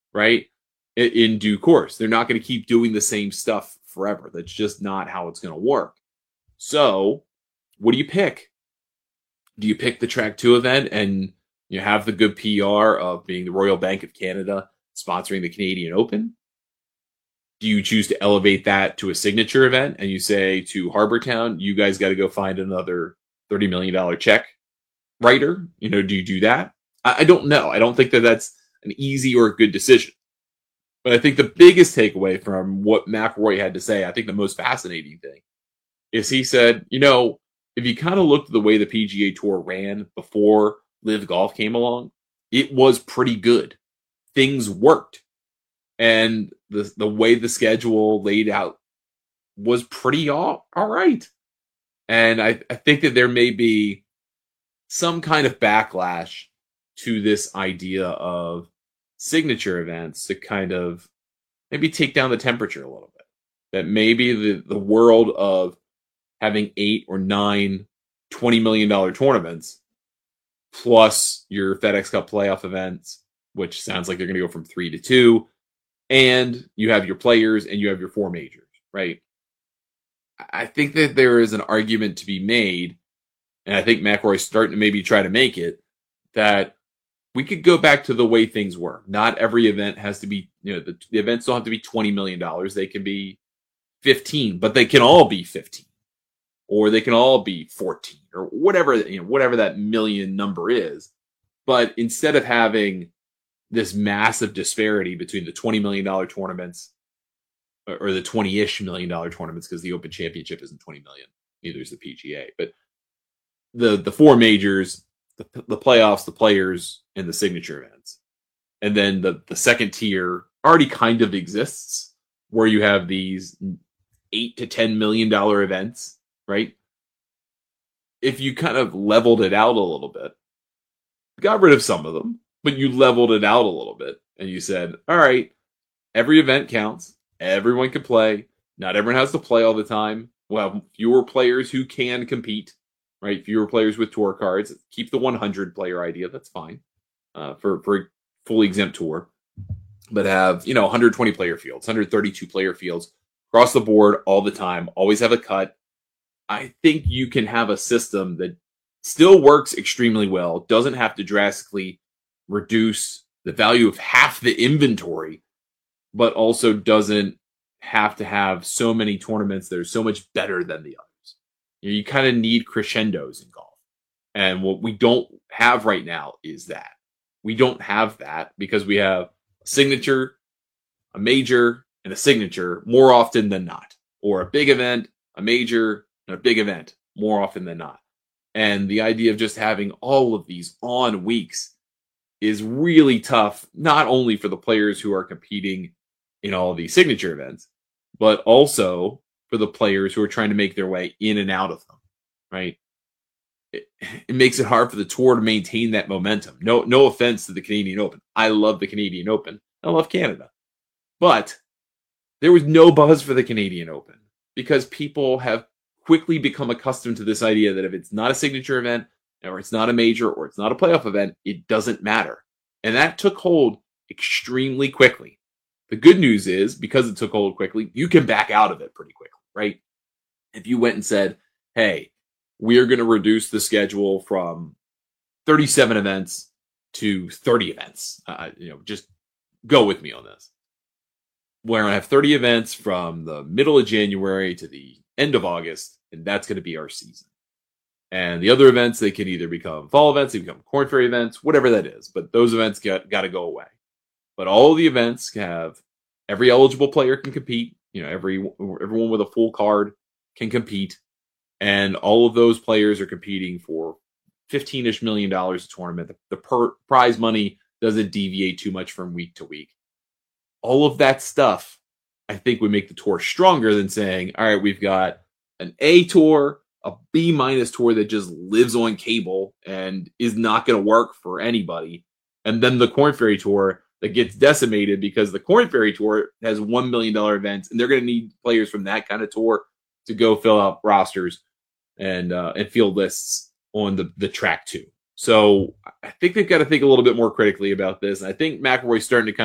right? In due course. They're not going to keep doing the same stuff forever. That's just not how it's going to work. So, what do you pick? Do you pick the Track 2 event and you have the good PR of being the Royal Bank of Canada sponsoring the Canadian Open? Do you choose to elevate that to a signature event and you say to Harbour Town, you guys got to go find another $30 million check writer? Do you do that? I don't know. I don't think that that's an easy or a good decision. But I think the biggest takeaway from what McIlroy had to say, I think the most fascinating thing, is he said, if you kind of looked at the way the PGA Tour ran before Live Golf came along, it was pretty good. Things worked. And the way the schedule laid out was pretty all right. And I think that there may be some kind of backlash to this idea of signature events to kind of maybe take down the temperature a little bit. That maybe the world of having 8 or 9 $20 million tournaments plus your FedEx Cup playoff events, which sounds like they're going to go from 3 to 2, and you have your players and you have your 4 majors, right? I think that there is an argument to be made, and I think McIlroy's starting to maybe try to make it, that we could go back to the way things were. Not every event has to be, the events don't have to be $20 million. They can be 15, but they can all be 15. Or they can all be 14 or whatever, whatever that million number is. But instead of having this massive disparity between the $20 million tournaments or the 20-ish million dollar tournaments, because the Open Championship isn't 20 million, neither is the PGA, but the 4 majors, the playoffs, the players, and the signature events. And then the second tier already kind of exists, where you have these $8 to $10 million events, right? If you kind of leveled it out a little bit, got rid of some of them, but you leveled it out a little bit, and you said, all right, every event counts. Everyone can play. Not everyone has to play all the time. We'll have fewer players who can compete, right? Fewer players with tour cards. Keep the 100 player idea. That's fine for a fully exempt tour. But have, 120 player fields, 132 player fields across the board all the time. Always have a cut. I think you can have a system that still works extremely well, doesn't have to drastically reduce the value of half the inventory, but also doesn't have to have so many tournaments that are so much better than the others. You kind of need crescendos in golf. And what we don't have right now is that. We don't have that because we have a signature, a major, and a signature more often than not. Or a big event, a major, and a big event more often than not. And the idea of just having all of these on weeks is really tough, not only for the players who are competing in all of these signature events, but also for the players who are trying to make their way in and out of them, right? It makes it hard for the tour to maintain that momentum. No offense to the Canadian Open. I love the Canadian Open. I love Canada. But there was no buzz for the Canadian Open because people have quickly become accustomed to this idea that if it's not a signature event, or it's not a major, or it's not a playoff event, it doesn't matter. And that took hold extremely quickly. The good news is, because it took hold quickly, you can back out of it pretty quickly, right? If you went and said, hey, we're going to reduce the schedule from 37 events to 30 events. Just go with me on this. We're going to have 30 events from the middle of January to the end of August, and that's going to be our season. And the other events, they can either become fall events, they become Corn Ferry events, whatever that is. But those events got to go away. But all of the events have every eligible player can compete. Everyone with a full card can compete. And all of those players are competing for $15-ish million a tournament. The prize money doesn't deviate too much from week to week. All of that stuff, I think, would make the tour stronger than saying, all right, we've got an A tour, a B- tour that just lives on cable and is not going to work for anybody. And then the Corn Ferry Tour that gets decimated because the Corn Ferry Tour has $1 million events, and they're going to need players from that kind of tour to go fill out rosters and field lists on the track 2. So I think they've got to think a little bit more critically about this. And I think McIlroy's starting to kind